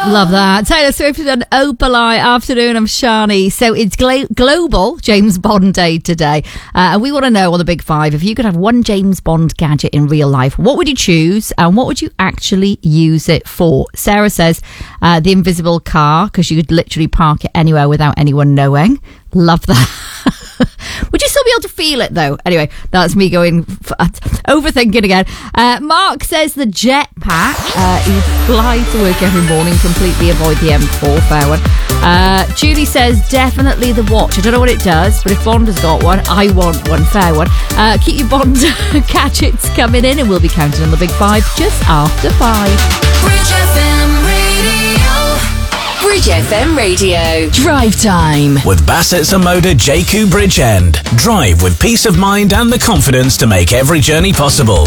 Love that. Taylor Swift and Opalai. Afternoon, I'm Shani. So it's global James Bond Day today. And we want to know on the Big Five, if you could have one James Bond gadget in real life, what would you choose and what would you actually use it for? Sarah says the invisible car, because you could literally park it anywhere without anyone knowing. Love that. Would you still be able to feel it though? Anyway, that's me going overthinking again. Mark says the jetpack. He would fly to work every morning, completely avoid the M4. Fair one. Julie says definitely the watch. I don't know what it does, but if Bond has got one, I want one. Fair one. Keep your Bond gadgets coming in, and we'll be counting on the Big Five just after 5. Bridge FM Radio. Bridge FM Radio. Drive time. With Bassett's and Moda JQ Bridgend. Drive with peace of mind and the confidence to make every journey possible.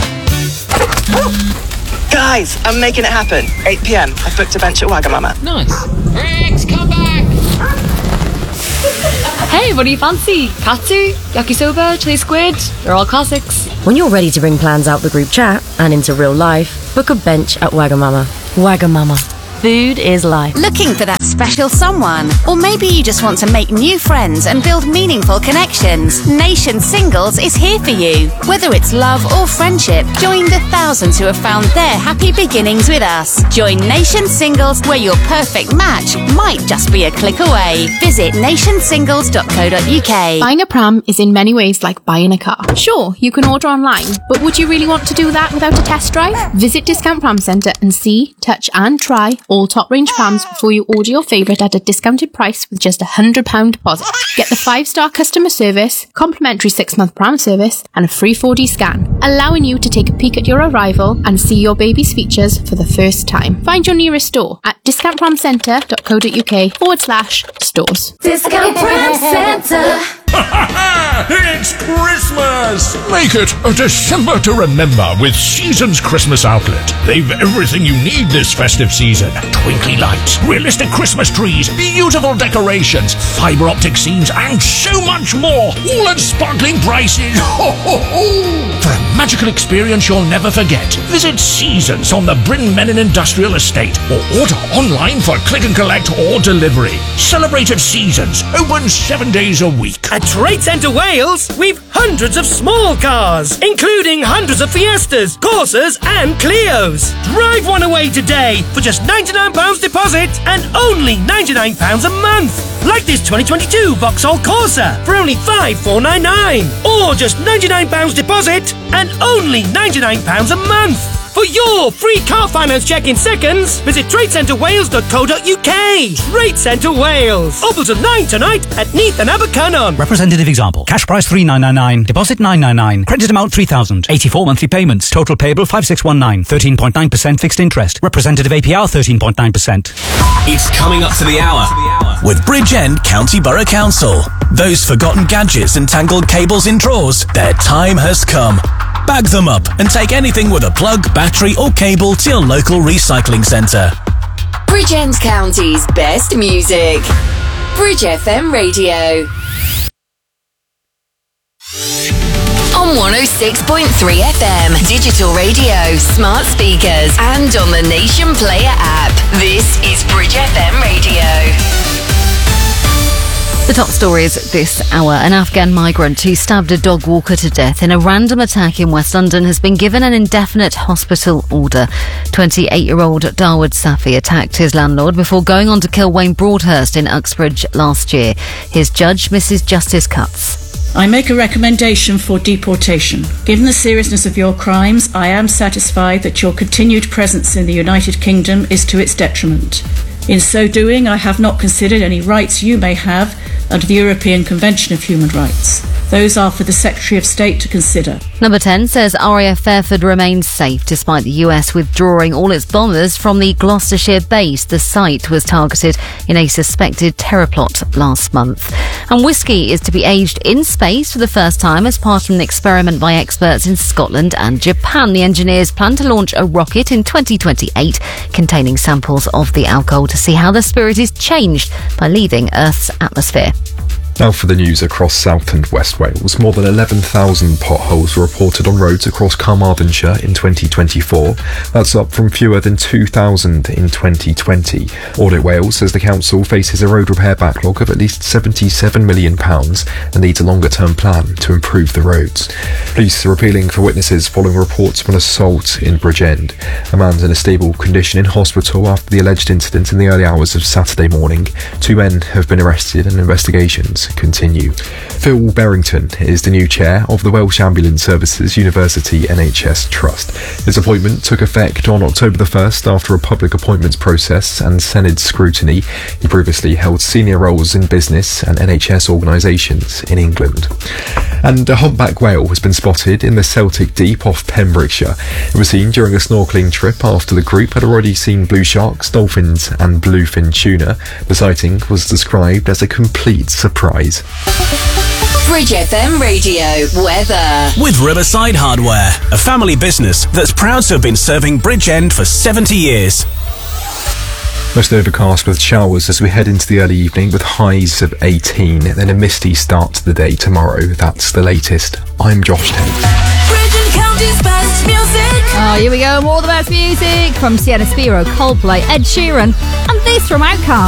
Guys, I'm making it happen. 8 p.m. I've booked a bench at Wagamama. Nice. Rex, come back! Hey, what do you fancy? Katsu, yakisoba, chili squid? They're all classics. When you're ready to bring plans out the group chat and into real life, book a bench at Wagamama. Wagamama. Food is life. Looking for that special someone? Or maybe you just want to make new friends and build meaningful connections? Nation Singles is here for you. Whether it's love or friendship, join the thousands who have found their happy beginnings with us. Join Nation Singles, where your perfect match might just be a click away. Visit nationsingles.co.uk. Buying a pram is in many ways like buying a car. Sure, you can order online, but would you really want to do that without a test drive? Visit Discount Pram Centre and see, touch and try all top range prams before you order your favourite at a discounted price with just £100 deposit. Get the 5-star customer service, complimentary 6-month pram service and a free 4D scan, allowing you to take a peek at your arrival and see your baby's features for the first time. Find your nearest store at discountpramcentre.co.uk/stores. Discount Pram Centre. It's Christmas! Make it a December to remember with Seasons Christmas Outlet. They've everything you need this festive season. Twinkly lights, realistic Christmas trees, beautiful decorations, fibre optic scenes, and so much more. All at sparkling prices. Ho, ho, ho. For a magical experience you'll never forget, visit Seasons on the Bryn Menin Industrial Estate or order online for click and collect or delivery. Celebrate at Seasons, open 7 days a week. At Trade Centre Wales, we've hundreds of small cars, including hundreds of Fiestas, Corsas and Clios. Drive one away today for just £99 deposit and only £99 a month. Like this 2022 Vauxhall Corsa for only £5,499. Or just £99 deposit and only £99 a month. For your free car finance check in seconds, visit tradecentrewales.co.uk. Trade Centre Wales. Open till 9 tonight at Neath and Abercynon. Representative example. Cash price $3,999. Deposit $999. Credit amount $3,000. 84 monthly payments. Total payable $5,619. 13.9% fixed interest. Representative APR 13.9%. It's coming up to the hour with Bridgend County Borough Council. Those forgotten gadgets and tangled cables in drawers, their time has come. Bag them up and take anything with a plug, battery or cable to your local recycling centre. Bridgend County's best music. Bridge FM Radio. On 106.3 FM, digital radio, smart speakers, and on the Nation Player app. This is Bridge FM Radio. The top stories this hour. An Afghan migrant who stabbed a dog walker to death in a random attack in West London has been given an indefinite hospital order. 28-year-old Dawood Safi attacked his landlord before going on to kill Wayne Broadhurst in Uxbridge last year. His judge, Mrs. Justice Cutts. I make a recommendation for deportation. Given the seriousness of your crimes, I am satisfied that your continued presence in the United Kingdom is to its detriment. In so doing, I have not considered any rights you may have under the European Convention of Human Rights. Those are for the Secretary of State to consider. Number 10 says RAF Fairford remains safe despite the US withdrawing all its bombers from the Gloucestershire base. The site was targeted in a suspected terror plot last month. And whiskey is to be aged in space for the first time as part of an experiment by experts in Scotland and Japan. The engineers plan to launch a rocket in 2028 containing samples of the alcohol to see how the spirit is changed by leaving Earth's atmosphere. Now for the news across South and West Wales. More than 11,000 potholes were reported on roads across Carmarthenshire in 2024. That's up from fewer than 2,000 in 2020. Audit Wales says the council faces a road repair backlog of at least £77 million and needs a longer-term plan to improve the roads. Police are appealing for witnesses following reports of an assault in Bridgend. A man's in a stable condition in hospital after the alleged incident in the early hours of Saturday morning. 2 men have been arrested and investigations continue. Phil Berrington is the new chair of the Welsh Ambulance Services University NHS Trust. His appointment took effect on October the 1st after a public appointments process and Senate scrutiny. He previously held senior roles in business and NHS organisations in England. And a humpback whale has been spotted in the Celtic Deep off Pembrokeshire. It was seen during a snorkelling trip after the group had already seen blue sharks, dolphins and bluefin tuna. The sighting was described as a complete surprise. Bridge FM Radio weather. With Riverside Hardware, a family business that's proud to have been serving Bridgend for 70 years. Mostly overcast with showers as we head into the early evening with highs of 18. Then a misty start to the day tomorrow. That's the latest. I'm Josh Tate. Bridge County's best music. Oh, here we go. More of the best music from Sienna Spiro, Coldplay, Ed Sheeran, and this from Outkast.